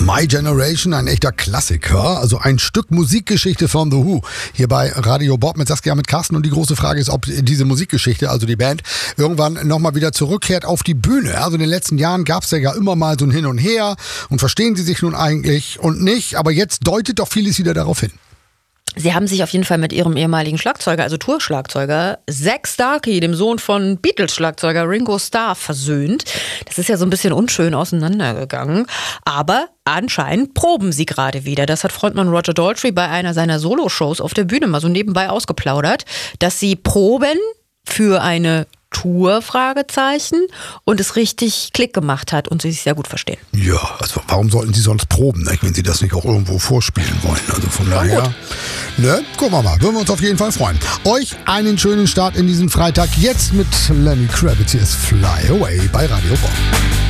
My Generation, ein echter Klassiker, also ein Stück Musikgeschichte von The Who. Hier bei Radio Bob mit Saskia, mit Carsten, und die große Frage ist, ob diese Musikgeschichte, also die Band, irgendwann nochmal wieder zurückkehrt auf die Bühne. Also in den letzten Jahren gab es ja immer mal so ein Hin und Her und verstehen sie sich nun eigentlich und nicht, aber jetzt deutet doch vieles wieder darauf hin. Sie haben sich auf jeden Fall mit ihrem ehemaligen Schlagzeuger, also Tourschlagzeuger, Zak Starkey, dem Sohn von Beatles-Schlagzeuger Ringo Starr, versöhnt. Das ist ja so ein bisschen unschön auseinandergegangen. Aber anscheinend proben sie gerade wieder. Das hat Frontmann Roger Daltrey bei einer seiner Solo-Shows auf der Bühne mal so nebenbei ausgeplaudert, dass sie proben für eine Tour, Fragezeichen, und es richtig Klick gemacht hat und sie sich sehr gut verstehen. Ja, also warum sollten sie sonst proben, ne, wenn sie das nicht auch irgendwo vorspielen wollen? Also von daher, ne, gucken wir mal, würden wir uns auf jeden Fall freuen. Euch einen schönen Start in diesen Freitag, jetzt mit Lenny Kravitz, hier ist Fly Away bei Radio Bob.